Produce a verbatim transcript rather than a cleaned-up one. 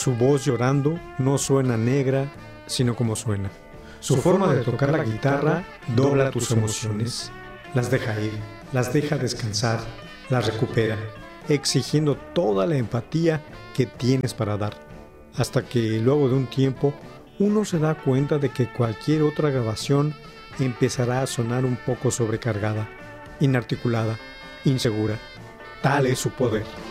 Su voz llorando no suena negra, sino como suena. Su forma de tocar la guitarra dobla tus emociones. Las deja ir, las deja descansar, las recupera, exigiendo toda la empatía que tienes para dar. Hasta que luego de un tiempo, uno se da cuenta de que cualquier otra grabación empezará a sonar un poco sobrecargada, inarticulada, insegura. Tal es su poder.